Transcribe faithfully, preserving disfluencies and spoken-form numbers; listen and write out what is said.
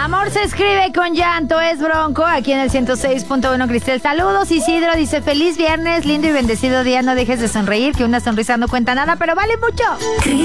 Amor se escribe con llanto, es Bronco, aquí en el ciento seis punto uno. Cristel, saludos. Isidro dice, feliz viernes, lindo y bendecido día, no dejes de sonreír, que una sonrisa no cuenta nada, pero vale mucho.